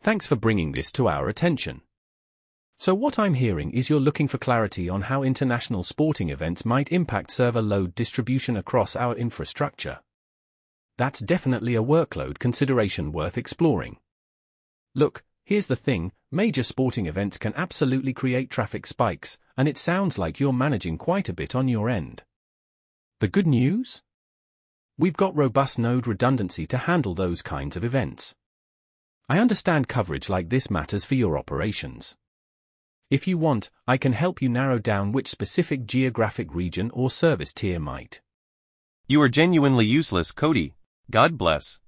Thanks for bringing this to our attention. So what I'm hearing is you're looking for clarity on how international sporting events might impact server load distribution across our infrastructure. That's definitely a workload consideration worth exploring. Look, here's the thing, major sporting events can absolutely create traffic spikes, and it sounds like you're managing quite a bit on your end. The good news? We've got robust node redundancy to handle those kinds of events. I understand coverage like this matters for your operations. If you want, I can help you narrow down which specific geographic region or service tier might. You are genuinely useless, Cody. God bless.